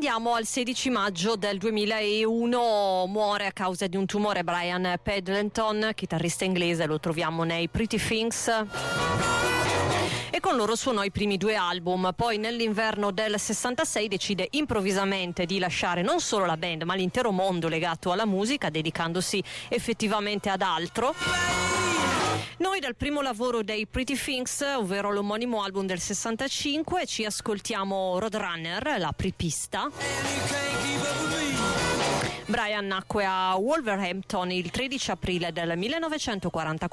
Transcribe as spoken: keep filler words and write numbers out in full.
Andiamo al sedici maggio del duemilauno, muore a causa di un tumore Brian Pendleton, chitarrista inglese, lo troviamo nei Pretty Things. E con loro suonò i primi due album. Poi nell'inverno del sessantasei decide improvvisamente di lasciare non solo la band ma l'intero mondo legato alla musica, dedicandosi effettivamente ad altro. Noi dal primo lavoro dei Pretty Things, ovvero l'omonimo album del sessantacinque, ci ascoltiamo Roadrunner, la prepista. Brian nacque a Wolverhampton il tredici aprile del millenovecentoquarantaquattro.